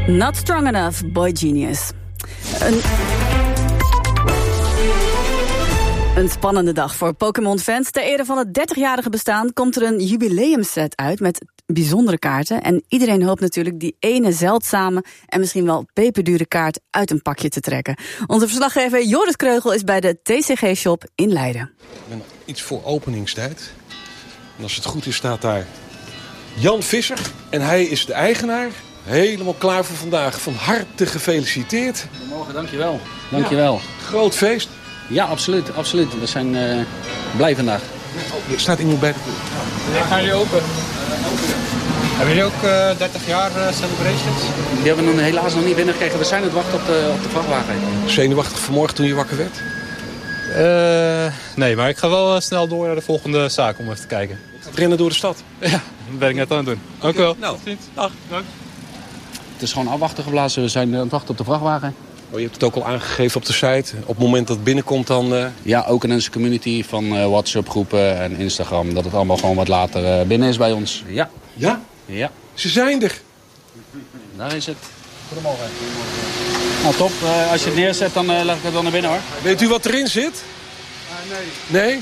Not Strong Enough, Boy Genius. Een spannende dag voor Pokémon-fans. Ter ere van het 30-jarige bestaan komt er een jubileumset uit met bijzondere kaarten. En iedereen hoopt natuurlijk die ene zeldzame en misschien wel peperdure kaart uit een pakje te trekken. Onze verslaggever Joris Kreugel is bij de TCG-shop in Leiden. Ik ben iets voor openingstijd. En als het goed is staat daar Jan Visser. En hij is de eigenaar. Helemaal klaar voor vandaag. Van harte gefeliciteerd. Goedemorgen, dankjewel. Dankjewel. Ja, groot feest. Ja, absoluut, absoluut. We zijn blij vandaag. Er staat iemand bij de deur. Gaan jullie open? Hebben jullie ook 30 jaar celebrations? Die hebben we helaas nog niet binnengekregen. We zijn het wachten op de vrachtwagen. Zenuwachtig vanmorgen toen je wakker werd? Nee, maar ik ga wel snel door naar de volgende zaak om even te kijken. Rennen door de stad. Ja, dat ben ik net aan het doen. Dank u wel. Nou, dag. Dank. Het is gewoon afwachten geblazen. We zijn aan het wachten op de vrachtwagen. Oh, je hebt het ook al aangegeven op de site. Op het moment dat het binnenkomt dan... Ja, ook in onze community van WhatsApp-groepen en Instagram. Dat het allemaal gewoon wat later binnen is bij ons. Ja. Ja? Ja. Ze zijn er. Daar is het. Goedemorgen. Nou, top. Als je het neerzet, dan leg ik het dan naar binnen, hoor. Weet u wat erin zit? Nee. Nee?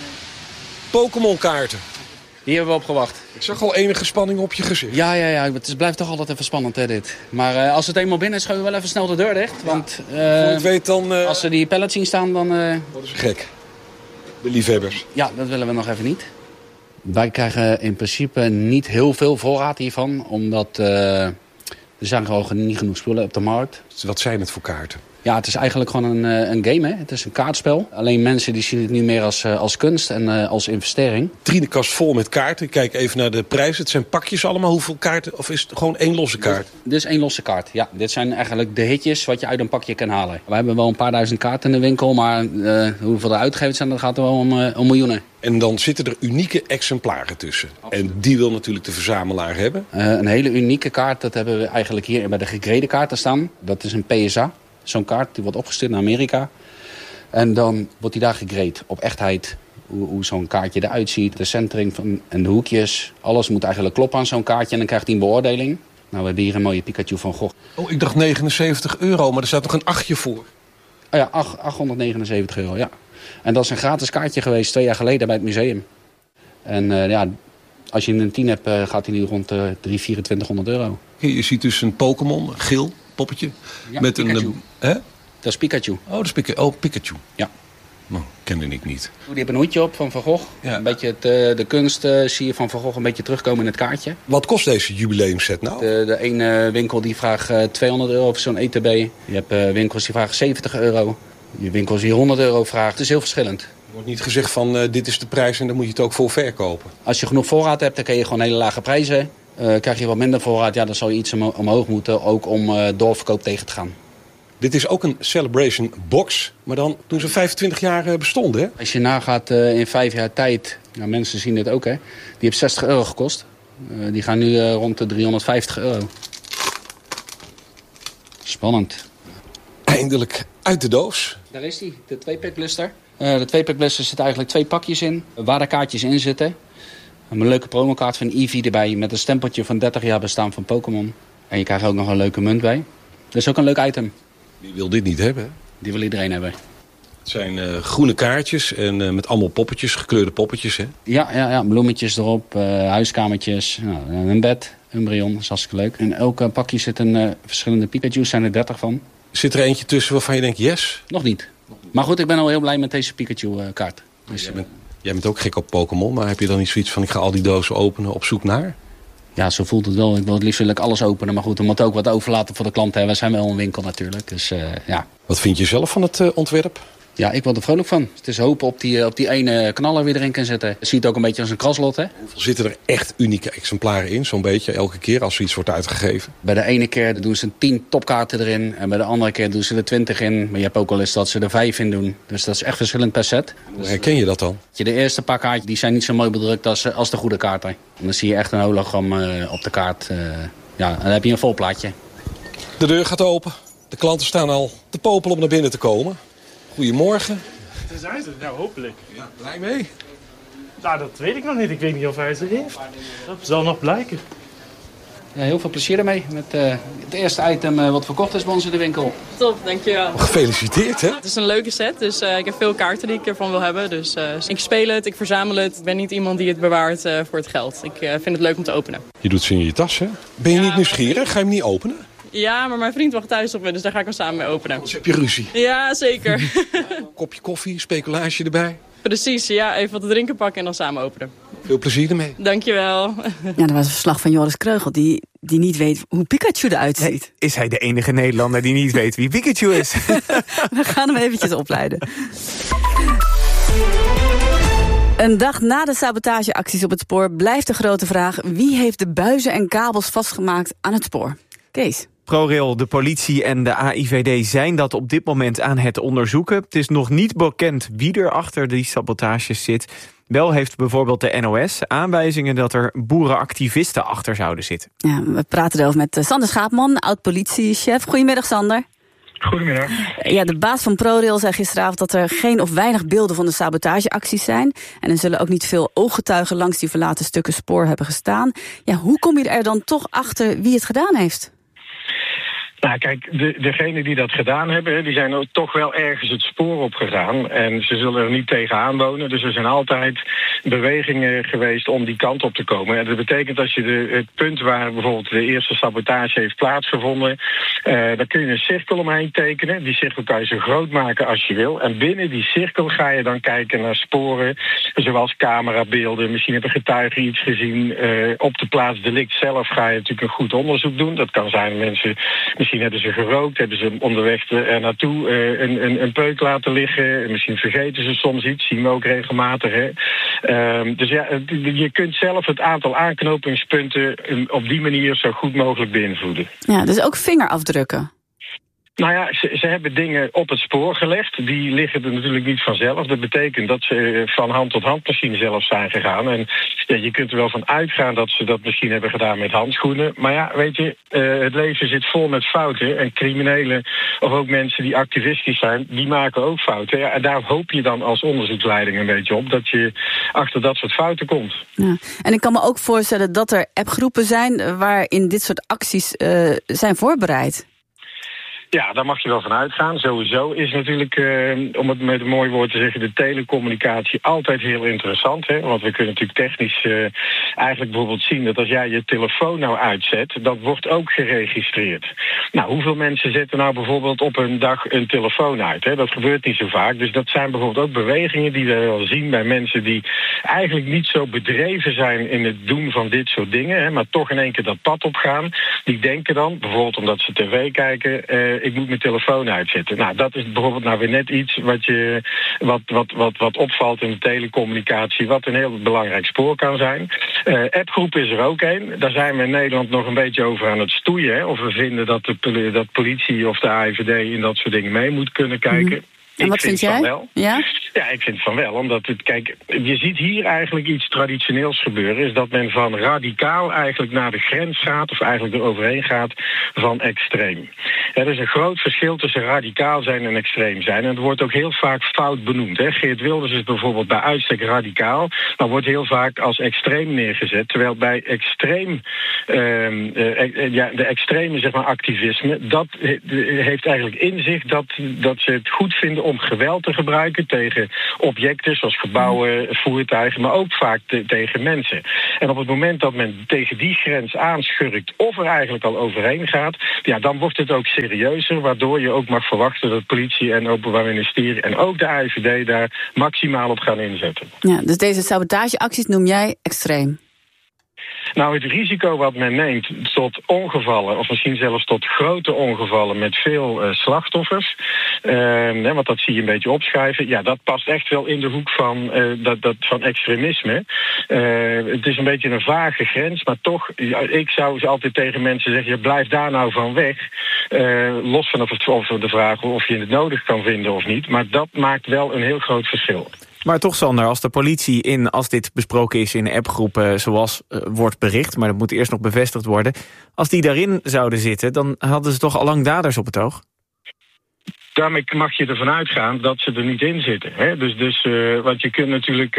Pokémon-kaarten. Hier hebben we op gewacht. Ik zag al enige spanning op je gezicht. Ja. Het blijft toch altijd even spannend, hè, dit. Maar als het eenmaal binnen is, gooien we wel even snel de deur dicht. Want Voor je het weet dan... als ze die pallets zien staan, dan... worden ze gek. De liefhebbers. Ja, dat willen we nog even niet. Wij krijgen in principe niet heel veel voorraad hiervan. Omdat er zijn gewoon niet genoeg spullen op de markt. Wat zijn het voor kaarten? Ja, het is eigenlijk gewoon een game, hè. Het is een kaartspel. Alleen mensen die zien het nu meer als kunst en als investering. Trienenkast vol met kaarten. Ik kijk even naar de prijzen. Het zijn pakjes allemaal. Hoeveel kaarten? Of is het gewoon één losse kaart? Dit is één losse kaart, ja. Dit zijn eigenlijk de hitjes wat je uit een pakje kan halen. We hebben wel een paar duizend kaarten in de winkel. Maar hoeveel er uitgegeven zijn, dat gaat er wel om miljoenen. En dan zitten er unieke exemplaren tussen. Absoluut. En die wil natuurlijk de verzamelaar hebben. Een hele unieke kaart, dat hebben we eigenlijk hier bij de gegrade kaarten staan. Dat is een PSA. Zo'n kaart die wordt opgestuurd naar Amerika. En dan wordt die daar gegrade op echtheid. Hoe zo'n kaartje eruit ziet. De centering en de hoekjes. Alles moet eigenlijk kloppen aan zo'n kaartje. En dan krijgt hij een beoordeling. Nou, we hebben hier een mooie Pikachu van Gogh. Oh, ik dacht €79. Maar er staat nog een 8 voor. Oh ja, €879, ja. En dat is een gratis kaartje geweest 2 jaar geleden bij het museum. En ja, als je een 10 hebt, gaat hij nu rond €224. Je ziet dus een Pokémon, geel poppetje. Ja, met Pikachu. Hè? Dat is Pikachu. Oh, dat is Pikachu. Ja. Nou, kende ik niet. Die heeft een hoedje op van Van Gogh. Ja. Een beetje de kunst zie je van Van Gogh een beetje terugkomen in het kaartje. Wat kost deze jubileumset nou? De ene winkel die vraagt €200 voor zo'n ETB. Je hebt winkels die vragen €70. Je winkels die €100 vragen. Het is heel verschillend. Er wordt niet gezegd van dit is de prijs en dan moet je het ook voor verkopen. Als je genoeg voorraad hebt, dan kun je gewoon hele lage prijzen. Krijg je wat minder voorraad, ja, dan zal je iets omhoog moeten. Ook om doorverkoop tegen te gaan. Dit is ook een Celebration box, maar dan toen ze 25 jaar bestonden, hè? Als je nagaat in 5 jaar tijd, nou, mensen zien dit ook, hè. Die heeft €60 gekost. Die gaan nu rond de €350. Spannend. Eindelijk uit de doos. Daar is die, de 2-pack blister. De 2-pack blister zit eigenlijk 2 pakjes in, waar de kaartjes in zitten. Een leuke promokaart van Eevee erbij met een stempeltje van 30 jaar bestaan van Pokémon. En je krijgt ook nog een leuke munt bij. Dat is ook een leuk item. Wie wil dit niet hebben? Die wil iedereen hebben. Het zijn groene kaartjes en met allemaal poppetjes, gekleurde poppetjes, hè? Ja, bloemetjes erop, huiskamertjes, nou, een bed, Umbreon, dat is hartstikke leuk. In elk pakje zitten verschillende Pikachu's, zijn er 30 van. Zit er eentje tussen waarvan je denkt, yes? Nog niet. Maar goed, ik ben al heel blij met deze Pikachu-kaart. Dus, Jij bent ook gek op Pokémon, maar heb je dan niet zoiets van... ik ga al die dozen openen op zoek naar? ja, zo voelt het wel. Ik wil het liefst wil ik alles openen. Maar goed, we moeten ook wat overlaten voor de klanten. We zijn wel een winkel natuurlijk. Dus ja. Wat vind je zelf van het ontwerp? Ja, ik word er vrolijk van. Het is hopen op die ene knaller weer erin kan zetten. Je ziet het ook een beetje als een kraslot, hè? Hoeveel zitten er echt unieke exemplaren in? Zo'n beetje elke keer als zoiets wordt uitgegeven? Bij de ene keer doen ze 10 topkaarten erin. En bij de andere keer doen ze er 20 in. Maar je hebt ook wel eens dat ze er 5 in doen. Dus dat is echt verschillend per set. Hoe herken je dat dan? De eerste paar kaartjes die zijn niet zo mooi bedrukt als de goede kaarten. En dan zie je echt een hologram op de kaart. Ja, en dan heb je een vol plaatje. De deur gaat open. De klanten staan al te popelen om naar binnen te komen. Goedemorgen. Daar zijn ze, nou hopelijk. Ja, blij mee? Nou, dat weet ik nog niet. Ik weet niet of hij ze heeft. Dat zal nog blijken. Ja, heel veel plezier ermee. Met het eerste item wat verkocht is bij ons in de winkel. Top, dankjewel. Gefeliciteerd, hè? Het is een leuke set, dus ik heb veel kaarten die ik ervan wil hebben. Dus ik speel het, ik verzamel het. Ik ben niet iemand die het bewaart voor het geld. Ik vind het leuk om te openen. Je doet ze in je tas, hè? Ben je niet nieuwsgierig? Ga je hem niet openen? Ja, maar mijn vriend wacht thuis op me, dus daar ga ik hem samen mee openen. Dus heb je ruzie? Ja, zeker. Kopje koffie, speculaasje erbij. Precies, ja, even wat te drinken pakken en dan samen openen. Veel plezier ermee. Dankjewel. Ja, dat was een verslag van Joris Kreugel, die niet weet hoe Pikachu eruit ziet. Is hij de enige Nederlander die niet weet wie Pikachu is? We gaan hem eventjes opleiden. Een dag na de sabotageacties op het spoor blijft de grote vraag: wie heeft de buizen en kabels vastgemaakt aan het spoor? Kees. ProRail, de politie en de AIVD zijn dat op dit moment aan het onderzoeken. Het is nog niet bekend wie er achter die sabotages zit. Wel heeft bijvoorbeeld de NOS aanwijzingen dat er boerenactivisten achter zouden zitten. Ja, we praten erover met Sander Schaapman, oud-politiechef. Goedemiddag, Sander. Goedemiddag. Ja, de baas van ProRail zei gisteravond dat er geen of weinig beelden van de sabotageacties zijn. En er zullen ook niet veel ooggetuigen langs die verlaten stukken spoor hebben gestaan. Ja, hoe kom je er dan toch achter wie het gedaan heeft? Nou kijk, degenen die dat gedaan hebben, die zijn ook toch wel ergens het spoor opgegaan. En ze zullen er niet tegenaan wonen. Dus er zijn altijd bewegingen geweest om die kant op te komen. En dat betekent als je het punt waar bijvoorbeeld de eerste sabotage heeft plaatsgevonden, daar kun je een cirkel omheen tekenen. Die cirkel kan je zo groot maken als je wil. En binnen die cirkel ga je dan kijken naar sporen, zoals camerabeelden. Misschien hebben getuigen iets gezien. Op de plaats delict zelf ga je natuurlijk een goed onderzoek doen. Dat kan zijn mensen. Misschien hebben ze gerookt, hebben ze onderweg er naartoe een peuk laten liggen. Misschien vergeten ze soms iets, zien we ook regelmatig. Hè? Dus ja, je kunt zelf het aantal aanknopingspunten op die manier zo goed mogelijk beïnvloeden. Ja, dus ook vingerafdrukken. Nou ja, ze hebben dingen op het spoor gelegd. Die liggen er natuurlijk niet vanzelf. Dat betekent dat ze van hand tot hand misschien zelf zijn gegaan. En ja, je kunt er wel van uitgaan dat ze dat misschien hebben gedaan met handschoenen. Maar ja, weet je, het leven zit vol met fouten. En criminelen, of ook mensen die activistisch zijn, die maken ook fouten. Ja, en daar hoop je dan als onderzoeksleiding een beetje op, dat je achter dat soort fouten komt. Ja. En ik kan me ook voorstellen dat er appgroepen zijn waarin dit soort acties zijn voorbereid. Ja, daar mag je wel van uitgaan. Sowieso is natuurlijk, om het met een mooi woord te zeggen, de telecommunicatie altijd heel interessant. Hè? Want we kunnen natuurlijk technisch eigenlijk bijvoorbeeld zien dat als jij je telefoon nou uitzet, dat wordt ook geregistreerd. Nou, hoeveel mensen zetten nou bijvoorbeeld op een dag een telefoon uit? Hè? Dat gebeurt niet zo vaak. Dus dat zijn bijvoorbeeld ook bewegingen die we wel zien bij mensen die eigenlijk niet zo bedreven zijn in het doen van dit soort dingen, hè? Maar toch in één keer dat pad opgaan. Die denken dan, bijvoorbeeld omdat ze tv kijken, ik moet mijn telefoon uitzetten. Nou, dat is bijvoorbeeld nou weer net iets wat opvalt in de telecommunicatie, wat een heel belangrijk spoor kan zijn. Appgroep is er ook een. Daar zijn we in Nederland nog een beetje over aan het stoeien. Hè? Of we vinden dat politie of de AIVD in dat soort dingen mee moet kunnen kijken. En wat vind jij? Wel. Ja? Ja, ik vind van wel. Omdat je ziet hier eigenlijk iets traditioneels gebeuren. Is dat men van radicaal eigenlijk naar de grens gaat, of eigenlijk eroverheen gaat, van extreem. Er is een groot verschil tussen radicaal zijn en extreem zijn. En het wordt ook heel vaak fout benoemd. Hè. Geert Wilders is bijvoorbeeld bij uitstek radicaal, maar wordt heel vaak als extreem neergezet. Terwijl bij extreem, de extreme zeg maar, activisme, dat heeft eigenlijk in zich dat ze het goed vinden om geweld te gebruiken tegen objecten zoals gebouwen, voertuigen, maar ook vaak tegen mensen. En op het moment dat men tegen die grens aanschurkt of er eigenlijk al overheen gaat, ja, dan wordt het ook serieuzer, waardoor je ook mag verwachten dat politie en Openbaar Ministerie en ook de AIVD daar maximaal op gaan inzetten. Ja, dus deze sabotageacties noem jij extreem? Nou, het risico wat men neemt tot ongevallen, of misschien zelfs tot grote ongevallen met veel slachtoffers, want dat zie je een beetje opschuiven, ja, dat past echt wel in de hoek van extremisme. Het is een beetje een vage grens, maar toch, ik zou altijd tegen mensen zeggen, je blijft daar nou van weg, los van of de vraag of je het nodig kan vinden of niet, maar dat maakt wel een heel groot verschil. Maar toch, Sander, als de politie als dit besproken is in appgroepen zoals wordt bericht, maar dat moet eerst nog bevestigd worden, als die daarin zouden zitten, dan hadden ze toch al lang daders op het oog? daarmee mag je ervan uitgaan dat ze er niet in zitten. Hè? Dus want je kunt natuurlijk...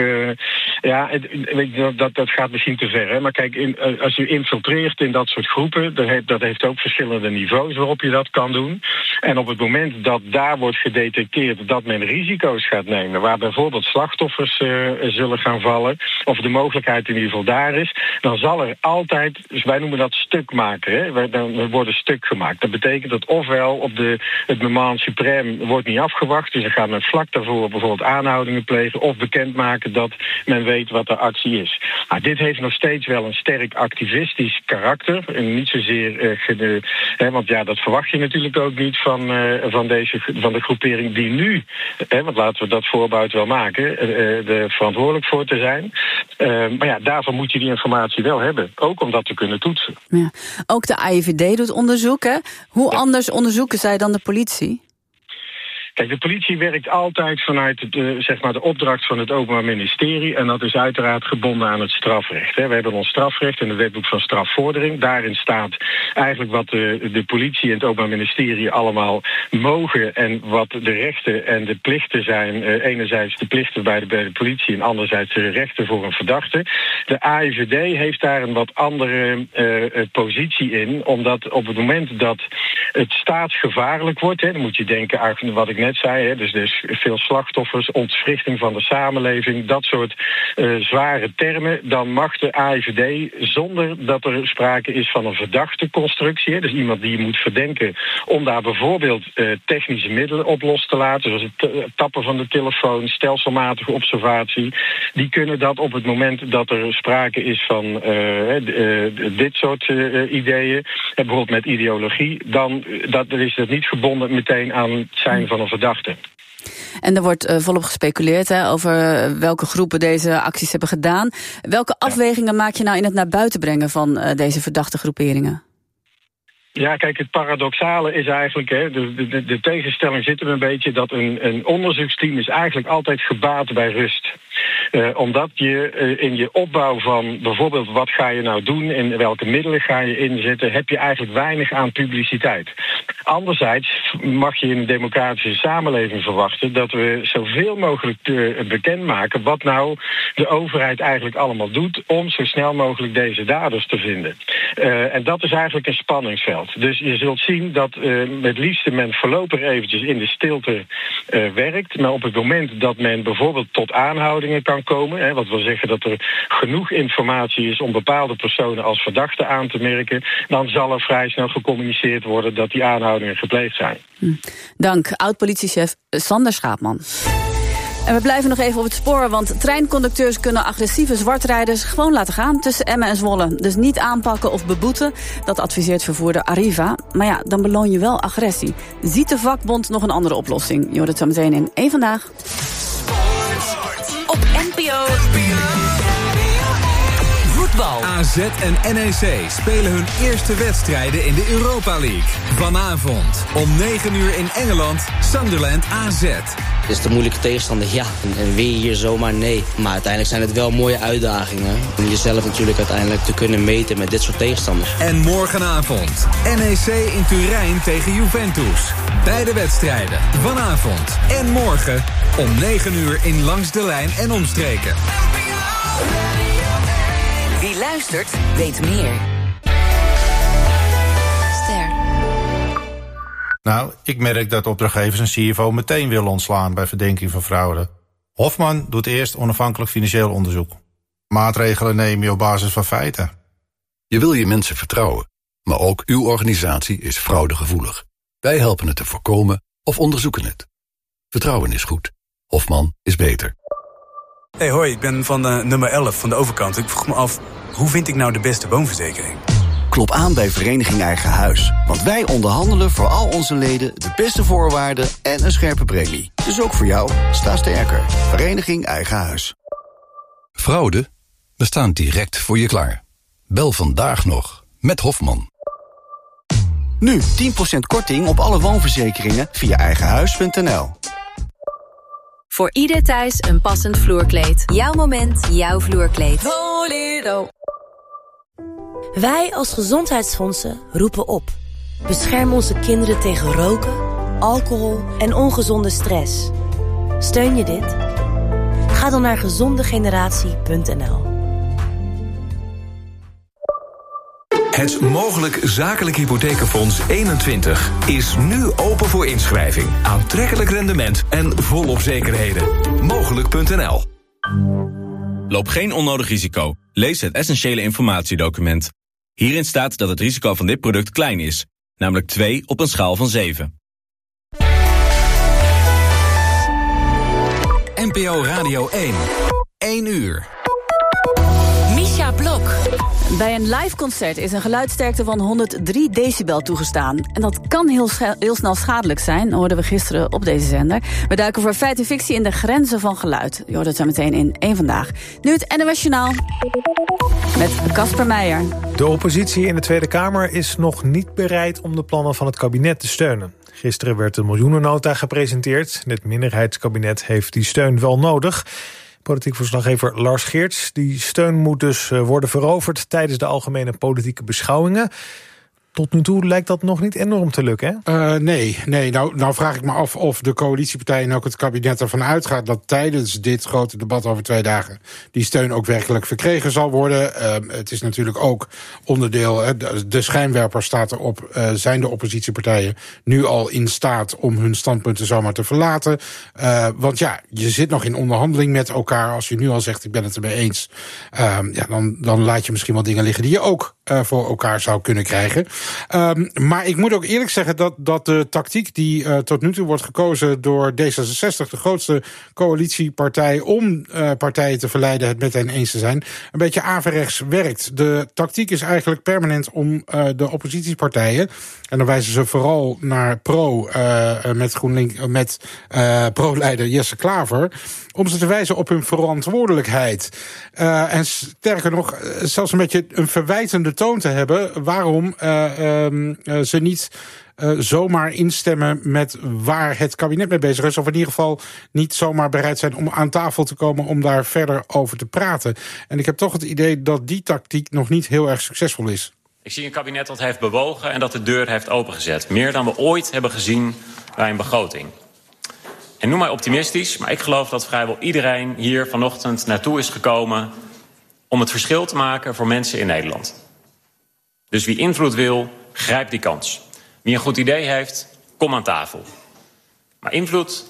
dat gaat misschien te ver. Hè? Maar kijk, als je infiltreert in dat soort groepen... dat heeft ook verschillende niveaus waarop je dat kan doen. En op het moment dat daar wordt gedetecteerd dat men risico's gaat nemen... waar bijvoorbeeld slachtoffers zullen gaan vallen... of de mogelijkheid in ieder geval daar is... dan zal er altijd... dus wij noemen dat stuk maken. Hè? Dan worden stuk gemaakt. Dat betekent dat ofwel op het moment suprême wordt niet afgewacht... dus dan gaat men vlak daarvoor bijvoorbeeld aanhoudingen plegen... of bekendmaken dat men weet wat de actie is. Nou, dit heeft nog steeds wel een sterk activistisch karakter. En niet zozeer... want ja, dat verwacht je natuurlijk ook niet van de groepering die nu... want laten we dat voorbuit wel maken... er verantwoordelijk voor te zijn. Maar ja, daarvoor moet je die informatie wel hebben. Ook om dat te kunnen toetsen. Ja. Ook de AIVD doet onderzoek, hè? Hoe anders onderzoeken zij dan de politie? Kijk, de politie werkt altijd vanuit de opdracht van het Openbaar Ministerie... en dat is uiteraard gebonden aan het strafrecht. Hè. We hebben ons strafrecht en het wetboek van strafvordering. Daarin staat eigenlijk wat de politie en het Openbaar Ministerie allemaal mogen... en wat de rechten en de plichten zijn. Enerzijds de plichten bij de politie en anderzijds de rechten voor een verdachte. De AIVD heeft daar een wat andere positie in... omdat op het moment dat het staatsgevaarlijk wordt... dan moet je denken aan wat ik net zei, hè, dus veel slachtoffers, ontwrichting van de samenleving, dat soort zware termen, dan mag de AIVD, zonder dat er sprake is van een verdachte constructie, hè, dus iemand die je moet verdenken, om daar bijvoorbeeld technische middelen op los te laten, zoals het tappen van de telefoon, stelselmatige observatie, die kunnen dat op het moment dat er sprake is van dit soort ideeën, bijvoorbeeld met ideologie, dan is dat niet gebonden meteen aan het zijn van een verdachte. En er wordt volop gespeculeerd over welke groepen deze acties hebben gedaan. Welke afwegingen maak je nou in het naar buiten brengen van deze verdachte groeperingen? Ja, kijk, het paradoxale is eigenlijk, hè, de tegenstelling zit er een beetje, dat een onderzoeksteam is eigenlijk altijd gebaat bij rust. Omdat je in je opbouw van bijvoorbeeld wat ga je nou doen, in welke middelen ga je inzetten, heb je eigenlijk weinig aan publiciteit. Anderzijds mag je in een democratische samenleving verwachten dat we zoveel mogelijk bekendmaken wat nou de overheid eigenlijk allemaal doet om zo snel mogelijk deze daders te vinden. En dat is eigenlijk een spanningsveld. Dus je zult zien dat het liefste men voorlopig eventjes in de stilte werkt. Maar op het moment dat men bijvoorbeeld tot aanhoudingen kan komen, hè, wat wil zeggen dat er genoeg informatie is om bepaalde personen als verdachte aan te merken, dan zal er vrij snel gecommuniceerd worden dat die aanhoudingen gepleegd zijn. Dank, oud-politiechef Sander Schaapman. En we blijven nog even op het spoor, want treinconducteurs kunnen agressieve zwartrijders gewoon laten gaan tussen Emmen en Zwolle. Dus niet aanpakken of beboeten, dat adviseert vervoerder Arriva. Maar ja, dan beloon je wel agressie. Ziet de vakbond nog een andere oplossing? Je hoort het zo meteen in Eén Vandaag. Op NPO. Voetbal. AZ en NEC spelen hun eerste wedstrijden in de Europa League. Vanavond om 9 uur in Engeland, Sunderland AZ. Het is de moeilijke tegenstander, ja. En win je hier zomaar? Nee. Maar uiteindelijk zijn het wel mooie uitdagingen. Om jezelf natuurlijk uiteindelijk te kunnen meten met dit soort tegenstanders. En morgenavond NEC in Turijn tegen Juventus. Beide wedstrijden vanavond en morgen om 9 uur in Langs de Lijn en omstreken. Wie luistert, weet meer. Ster. Nou, ik merk dat opdrachtgevers een CFO meteen willen ontslaan bij verdenking van fraude. Hofman doet eerst onafhankelijk financieel onderzoek. Maatregelen neem je op basis van feiten. Je wil je mensen vertrouwen, maar ook uw organisatie is fraudegevoelig. Wij helpen het te voorkomen of onderzoeken het. Vertrouwen is goed. Hofman is beter. Hey, hoi, ik ben van nummer 11 van de overkant. Ik vroeg me af, hoe vind ik nou de beste woonverzekering? Klop aan bij Vereniging Eigen Huis. Want wij onderhandelen voor al onze leden de beste voorwaarden en een scherpe premie. Dus ook voor jou, sta sterker. Vereniging Eigen Huis. Fraude? We staan direct voor je klaar. Bel vandaag nog met Hofman. Nu 10% korting op alle woonverzekeringen via eigenhuis.nl. Voor ieder thuis een passend vloerkleed. Jouw moment, jouw vloerkleed. Volero. Wij als gezondheidsfondsen roepen op. Bescherm onze kinderen tegen roken, alcohol en ongezonde stress. Steun je dit? Ga dan naar gezondegeneratie.nl. Het Mogelijk Zakelijk Hypothekenfonds 21 is nu open voor inschrijving. Aantrekkelijk rendement en volop zekerheden. Mogelijk.nl. Loop geen onnodig risico. Lees het essentiële informatiedocument. Hierin staat dat het risico van dit product klein is. Namelijk 2 op een schaal van 7. NPO Radio 1. 1 uur. Misha Blok. Bij een live concert is een geluidsterkte van 103 decibel toegestaan. En dat kan heel snel schadelijk zijn, hoorden we gisteren op deze zender. We duiken voor feit en fictie in de grenzen van geluid. Je hoort het zo meteen in 1 Vandaag. Nu het NOS Journaal met Casper Meijer. De oppositie in de Tweede Kamer is nog niet bereid om de plannen van het kabinet te steunen. Gisteren werd een miljoenennota gepresenteerd. Het minderheidskabinet heeft die steun wel nodig. Politiek verslaggever Lars Geerts. Die steun moet dus worden veroverd tijdens de algemene politieke beschouwingen. Tot nu toe lijkt dat nog niet enorm te lukken, hè? Nee. Nou vraag ik me af of de coalitiepartijen en ook het kabinet ervan uitgaat dat tijdens dit grote debat over 2 dagen die steun ook werkelijk verkregen zal worden. Het is natuurlijk ook onderdeel, de schijnwerper staat erop, zijn de oppositiepartijen nu al in staat om hun standpunten zomaar te verlaten. Want ja, je zit nog in onderhandeling met elkaar. Als je nu al zegt, ik ben het ermee eens, dan laat je misschien wel dingen liggen die je ook voor elkaar zou kunnen krijgen. Maar ik moet ook eerlijk zeggen dat de tactiek die tot nu toe wordt gekozen door D66, de grootste coalitiepartij, om partijen te verleiden het meteen eens te zijn, een beetje averechts werkt. De tactiek is eigenlijk permanent om de oppositiepartijen, en dan wijzen ze vooral naar met pro-leider Jesse Klaver, om ze te wijzen op hun verantwoordelijkheid. En sterker nog, zelfs een beetje een verwijtende toon te hebben waarom ze niet zomaar instemmen met waar het kabinet mee bezig is, of in ieder geval niet zomaar bereid zijn om aan tafel te komen om daar verder over te praten. En ik heb toch het idee dat die tactiek nog niet heel erg succesvol is. Ik zie een kabinet dat heeft bewogen en dat de deur heeft opengezet. Meer dan we ooit hebben gezien bij een begroting. En noem mij optimistisch, maar ik geloof dat vrijwel iedereen hier vanochtend naartoe is gekomen om het verschil te maken voor mensen in Nederland. Dus wie invloed wil, grijp die kans. Wie een goed idee heeft, kom aan tafel. Maar invloed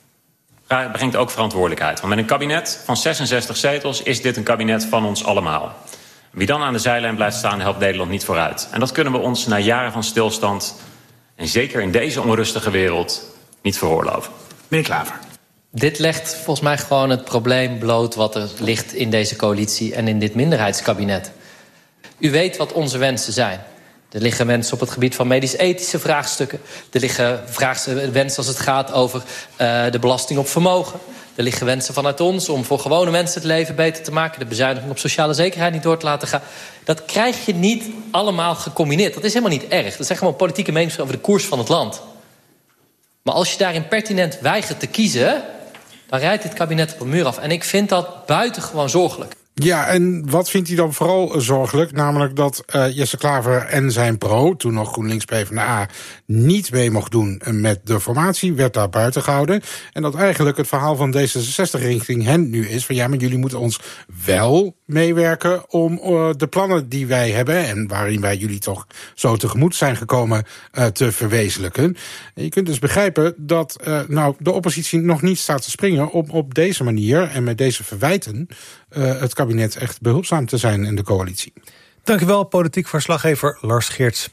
brengt ook verantwoordelijkheid. Want met een kabinet van 66 zetels is dit een kabinet van ons allemaal. Wie dan aan de zijlijn blijft staan, helpt Nederland niet vooruit. En dat kunnen we ons na jaren van stilstand, en zeker in deze onrustige wereld, niet veroorloven. Meneer Klaver. Dit legt volgens mij gewoon het probleem bloot wat er ligt in deze coalitie en in dit minderheidskabinet. U weet wat onze wensen zijn. Er liggen wensen op het gebied van medisch-ethische vraagstukken. Er liggen wensen als het gaat over de belasting op vermogen. Er liggen wensen vanuit ons om voor gewone mensen het leven beter te maken. De bezuiniging op sociale zekerheid niet door te laten gaan. Dat krijg je niet allemaal gecombineerd. Dat is helemaal niet erg. Dat zijn gewoon politieke meningen over de koers van het land. Maar als je daarin pertinent weigert te kiezen, dan rijdt dit kabinet op een muur af. En ik vind dat buitengewoon zorgelijk. Ja, en wat vindt hij dan vooral zorgelijk? Namelijk dat Jesse Klaver en zijn pro, toen nog GroenLinks PvdA, niet mee mocht doen met de formatie, werd daar buiten gehouden. En dat eigenlijk het verhaal van D66 richting hen nu is van ja, maar jullie moeten ons wel meewerken om de plannen die wij hebben en waarin wij jullie toch zo tegemoet zijn gekomen te verwezenlijken. En je kunt dus begrijpen dat de oppositie nog niet staat te springen om op deze manier en met deze verwijten het kabinet echt behulpzaam te zijn in de coalitie. Dank u wel, politiek verslaggever Lars Geerts.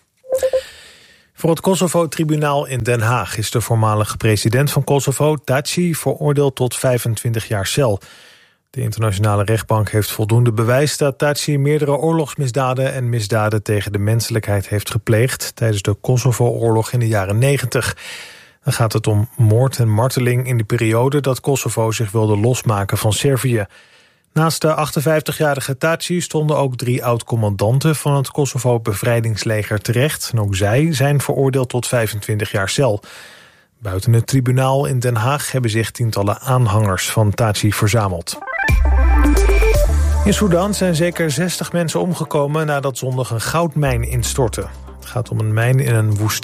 Voor het Kosovo-tribunaal in Den Haag is de voormalige president van Kosovo, Thaci, veroordeeld tot 25 jaar cel. De internationale rechtbank heeft voldoende bewijs dat Thaci meerdere oorlogsmisdaden en misdaden tegen de menselijkheid heeft gepleegd tijdens de Kosovo-oorlog in de jaren 90. Dan gaat het om moord en marteling in de periode dat Kosovo zich wilde losmaken van Servië. Naast de 58-jarige Thaci stonden ook 3 oud-commandanten van het Kosovo-bevrijdingsleger terecht. En ook zij zijn veroordeeld tot 25 jaar cel. Buiten het tribunaal in Den Haag hebben zich tientallen aanhangers van Thaci verzameld. In Sudan zijn zeker 60 mensen omgekomen nadat zondag een goudmijn instortte. Het gaat om een mijn in een woestijn.